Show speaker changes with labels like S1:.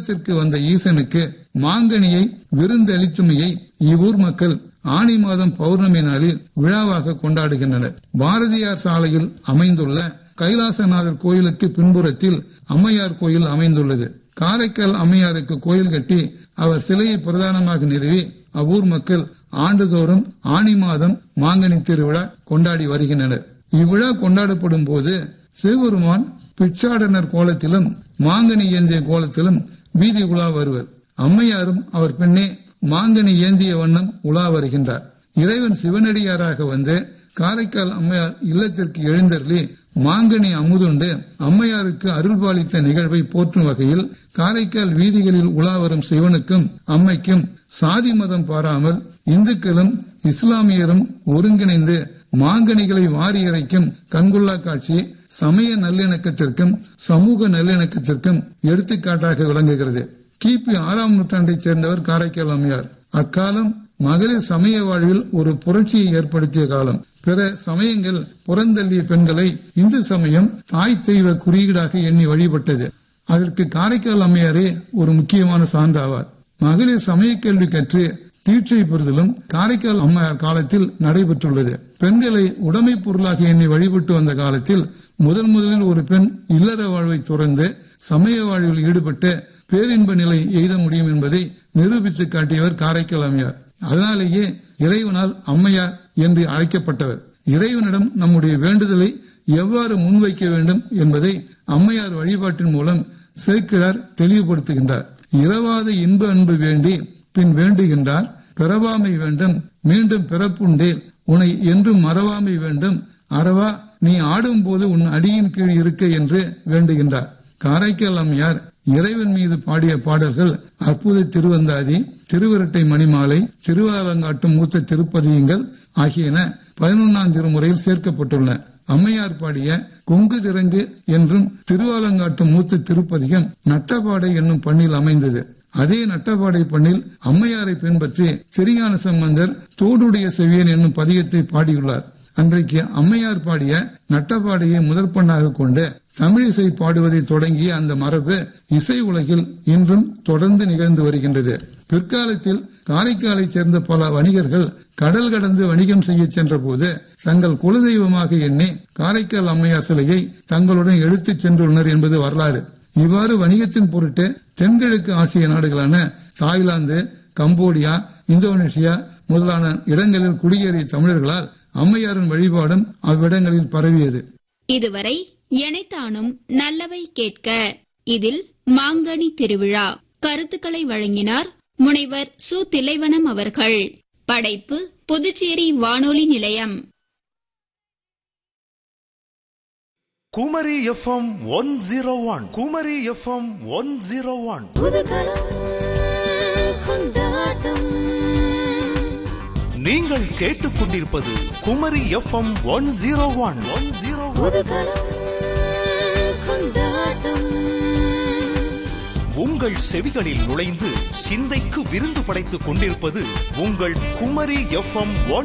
S1: இல்லத்திற்கு வந்த ஈசனுக்கு மாங்கனியை விருந்தளித்துமையை இவ்வூர் மக்கள் ஆனி மாதம் பௌர்ணமி நாளில் விழாவாக கொண்டாடுகின்றனர். பாரதியார் சாலையில் அமைந்துள்ள கைலாசநாதர் கோயிலுக்கு பின்புறத்தில் அம்மையார் கோயில் அமைந்துள்ளது. காரைக்கால் அம்மையாருக்கு கோயில் கட்டி அவர் சிலையை பிரதானமாக நிறுவி அவ்வூர் மக்கள் ஆண்டுதோறும் ஆனி மாதம் மாங்கனி திருவிழா கொண்டாடி வருகின்றனர். இவ்விழா கொண்டாடப்படும் போது சிவபெருமான் பிச்சாடனர் கோலத்திலும் மாங்கனி ஏந்திய கோலத்திலும் வீதி உலா வருவர். அம்மையாரும் அவர் பின்னே மாங்கனி ஏந்திய வண்ணம் உலா வருகின்றார். இறைவன் சிவனடியாராக வந்து காரைக்கால் அம்மையார் இல்லத்திற்கு எழுந்தருளி மாங்கனி அமுதுண்டு அம்மையாருக்கு அருள்பாலித்த நிகழ்வை போற்றும் வகையில் காரைக்கால் வீதிகளில் உலா வரும் சிவனுக்கும் அம்மைக்கும் சாதி மதம் பாராமல் இந்துக்களும் இஸ்லாமியரும் ஒருங்கிணைந்து மாங்கனிகளை வாரி இறைக்கும் கண்கொள்ளா காட்சி சமய நல்லிணக்கத்திற்கும் சமூக நல்லிணக்கத்திற்கும் எடுத்துக்காட்டாக விளங்குகிறது. கிபி 6ஆம் நூற்றாண்டைச் சேர்ந்தவர் காரைக்கால் அம்மையார். அக்காலம் மகளிர் சமய வாழ்வில் ஒரு புரட்சியை ஏற்படுத்திய காலம். பிற சமயங்கள் புறந்தள்ளிய பெண்களை இந்து சமயம் தாய் தெய்வ குறியீடாக எண்ணி வழிபட்டது. அதற்கு காரைக்கால் அம்மையாரே ஒரு முக்கியமான சான்றாவார். மகளிர் சமய கேள்வி கற்று தீட்சை பெறுதலும் காரைக்கால் அம்மையார் காலத்தில் நடைபெற்றுள்ளது. பெண்களை உடைமை பொருளாக எண்ணி வழிபட்டு வந்த காலத்தில் முதலில் ஒரு பெண் இல்லற வாழ்வை துறந்து சமய வாழ்வில் ஈடுபட்டு பேரின்ப நிலை எய்த முடியும் என்பதை நிரூபித்து காட்டியவர் காரைக்கால் அம்மையார். அதனாலேயே இறைவனால் அம்மையார் என்று அழைக்கப்பட்டவர். இறைவனிடம் நம்முடைய வேண்டுதலை எவ்வாறு முன்வைக்க வேண்டும் என்பதை அம்மையார் வழிபாட்டின் மூலம் சேக்கிழார் தெளிவுபடுத்துகின்றார். இரவாத இன்ப அன்பு வேண்டி பின் வேண்டுகின்றார், பிறவாமை வேண்டும் மீண்டும் பிறப்புண்டேல் உன்னை என்றும் மறவாமை வேண்டும், அறவா நீ ஆடும் போது உன் அடியின் கீழ் இருக்க என்று வேண்டுகின்றார். காரைக்கால் அம்மையார் இறைவன் மீது பாடிய பாடல்கள் அற்புத திருவந்தாதி, திருவிரட்டை மணிமாலை, திருவாலங்காட்டும் மூத்த திருப்பதியங்கள் ஆகியன 11ஆம் திருமுறையில் சேர்க்கப்பட்டுள்ளன. அம்மையார் பாடிய கொங்கு திரங்கு என்றும் திருவாலங்காட்டும் மூத்த திருப்பதிகம் நட்டபாடை என்னும் பண்ணில் அமைந்தது. அதே நட்டபாடை பண்ணில் அம்மையாரை பின்பற்றி திருஞான சம்பந்தர் தோடுடைய செவியன் என்னும் பதிகத்தை பாடியுள்ளார். அன்றைக்கு அம்மையார் பாடிய நட்டபாடையை முதற் பண்ணாக கொண்டு தமிழிசை பாடுவதை தொடங்கிய அந்த மரபு இசை உலகில் இன்றும் தொடர்ந்து நிகழ்ந்து வருகின்றது. பிற்காலத்தில் காரைக்காலை சேர்ந்த பல வணிகர்கள் கடல் கடந்து வணிகம் செய்ய சென்ற போது தங்கள் குலதெய்வமாக எண்ணி காரைக்கால் அம்மையார் சிலையை தங்களுடன் எடுத்துச் சென்றுள்ளனர் என்பது வரலாறு. இவ்வாறு வணிகத்தின் பொருட்டு தென்கிழக்கு ஆசிய நாடுகளான தாய்லாந்து, கம்போடியா, இந்தோனேஷியா முதலான இடங்களில் குடியேறிய தமிழர்களால் அம்மையாரின் வழிபாடும் அவ்விடங்களில் பரவியது.
S2: இதுவரை எனைத்தானும் நல்லவை கேட்க இதில் மாங்கனி திருவிழா கருத்துக்களை வழங்கினார் முனைவர் சு. திலைவனம் அவர்கள். படைப்பு புதுச்சேரி வானொலி நிலையம்.
S3: குமரி FM 101. குமரி FM 101. நீங்கள் கேட்டுக்கொண்டிருப்பது குமரி FM 101. உங்கள் செவிகளில் நுழைந்து சிந்தைக்கு விருந்து படைத்துக் கொண்டிருப்பது உங்கள் குமரி FM 101.